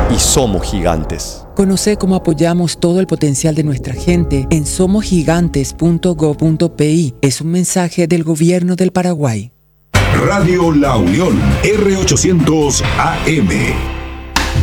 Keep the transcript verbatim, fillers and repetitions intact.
y somos gigantes. Conoce cómo apoyamos todo el potencial de nuestra gente en somos gigantes punto gob punto pi. Es un mensaje del Gobierno del Paraguay. Radio La Unión, R ochocientos A M.